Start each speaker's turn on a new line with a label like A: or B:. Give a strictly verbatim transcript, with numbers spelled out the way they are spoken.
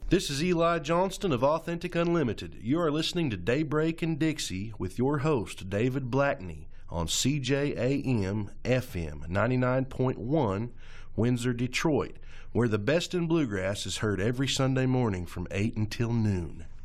A: This is Eli Johnston of Authentic Unlimited. You are listening to Daybreak and Dixie with your host, David Blackney, on C J A M F M ninety-nine point one, Windsor, Detroit, where the best in bluegrass is heard every Sunday morning from eight until noon.